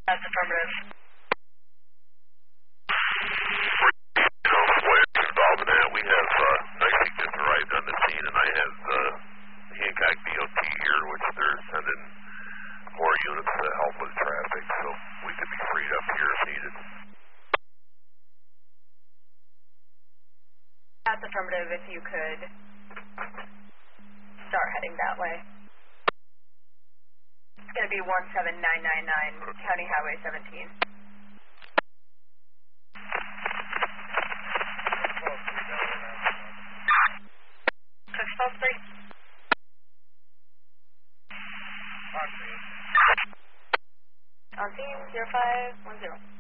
That's affirmative. What's involved in that? We have Nicey just arrived on the scene, and I have Hancock DOT here, which they're sending more units to help with traffic, so we could be freed up here if needed. That's affirmative if you could start heading that way. It's going to be 17999, County Highway 17. Pulse 3. On scene, 0510.